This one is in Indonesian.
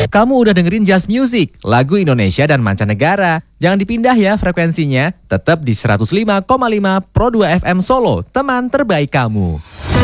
Kamu udah dengerin Just Music, lagu Indonesia dan mancanegara. Jangan dipindah ya frekuensinya, tetap di 105,5 Pro 2 FM Solo, teman terbaik kamu.